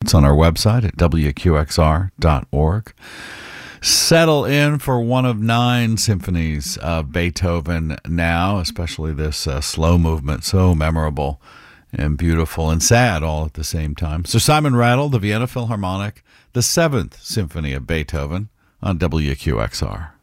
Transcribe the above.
notes on our website at wqxr.org. Settle in for one of 9 symphonies of Beethoven now, especially this slow movement, so memorable and beautiful and sad all at the same time. Sir Simon Rattle, the Vienna Philharmonic, the 7th Symphony of Beethoven on WQXR.